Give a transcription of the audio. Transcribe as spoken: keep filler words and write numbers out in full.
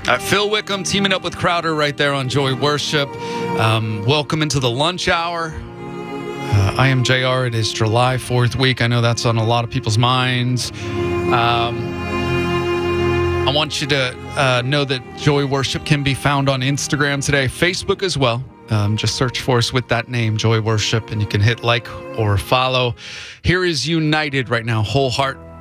Uh, Phil Wickham teaming up with Crowder right there on Joy Worship. Um, welcome into the lunch hour. Uh, I am J R. It is July fourth week. I know that's on a lot of people's minds. Um, I want you to uh, know that Joy Worship can be found on Instagram today, Facebook as well. Um, just search for us with that name, Joy Worship, and you can hit like or follow. Here is United right now, Whole Heart.